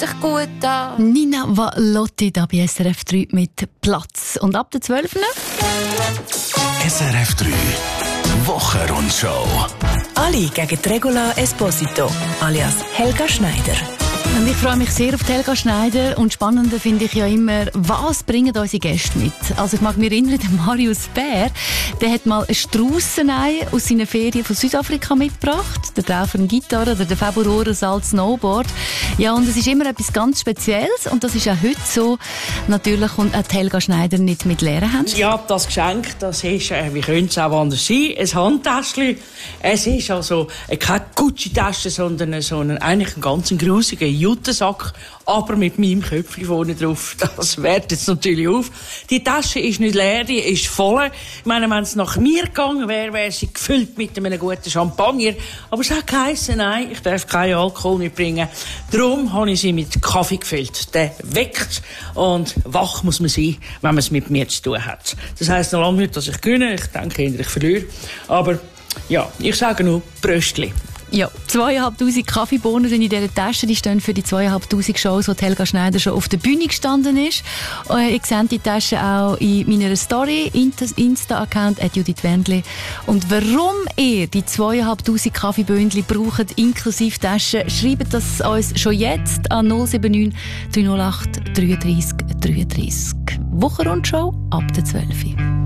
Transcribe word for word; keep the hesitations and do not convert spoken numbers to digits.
sich gut an. Nina Valotti da bei S R F drei mit Platz. Und ab der zwölf. S R F drei Wochenrundschau. Ali gegen Regula Esposito, alias Helga Schneider. Und ich freue mich sehr auf Helga Schneider. Und spannender finde ich ja immer, was bringen unsere Gäste mit? Also ich mag mich erinnern, der Marius Bär, der hat mal ein Strussenei aus seiner Ferien von Südafrika mitgebracht. Der Traufer eine Gitarre oder der Februar als Snowboard. Ja, und es ist immer etwas ganz Spezielles. Und das ist auch heute so. Natürlich kommt auch Helga Schneider nicht mit leeren Händen. Ja, das Geschenk, das ist, äh, wie könnte es auch anders sein, ein Handtäschchen. Es ist also äh, keine Gucci-Tasche, sondern so einen, eigentlich einen ganz grusigen Juttensack, aber mit meinem Köpfchen vorne drauf. Das wertet jetzt natürlich auf. Die Tasche ist nicht leer, die ist voll. Ich meine, wenn es nach mir gegangen wäre, wäre sie gefüllt mit einem guten Champagner. Aber es hat geheissen, nein, ich darf keinen Alkohol mitbringen. Darum habe ich sie mit Kaffee gefüllt. Der weckt und wach muss man sein, wenn man es mit mir zu tun hat. Das heisst noch lange nicht, dass ich gewinne. Ich denke, ich verliere. Aber ja, ich sage nur Bröstli. Ja, zweieinhalbtausend Kaffeebohnen in dieser Tasche, die stehen für die zweieinhalbtausend Shows, wo Helga Schneider schon auf der Bühne gestanden ist. Äh, ich sehe die Tasche auch in meiner Story, Insta-Account at Judith Wendli. Und warum ihr die zweieinhalbtausend Kaffeebündel braucht, inklusive Taschen, schreibt das uns schon jetzt an null sieben neun drei null acht dreiunddreißig dreiunddreißig. Wochenrundschau ab der zwölf.